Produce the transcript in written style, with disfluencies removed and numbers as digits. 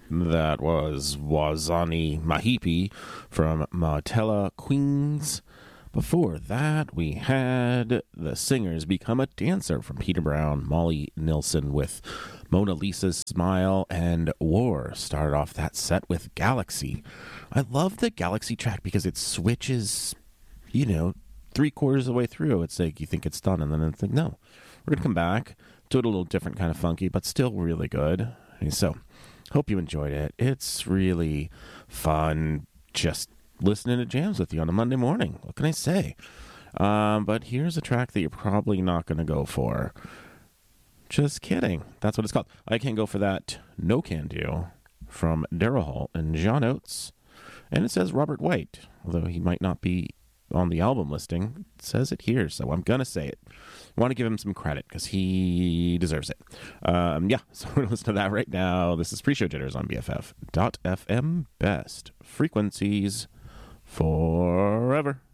That was Wazani Mahipi from Martella Queens. Before that, we had The Singers Become a Dancer from Peter Brown, Molly Nilsson with Mona Lisa's Smile, and War started off that set with Galaxy. I love the Galaxy track because it switches, three-quarters of the way through. It's like you think it's done, and then it's like, no. We're going to come back, do it a little different, kind of funky, but still really good. So, hope you enjoyed it. It's really fun just listening to jams with you on a Monday morning. What can I say? But here's a track that you're probably not going to go for. Just kidding. That's what it's called. I Can't Go For That, No Can Do, from Daryl Hall and John Oates. And it says Robert White, although he might not be on the album listing. It says it here, so I'm going to say it. I want to give him some credit because he deserves it. So we're going to listen to that right now. This is Pre-Show Jitters on BFF.FM. Best frequencies forever.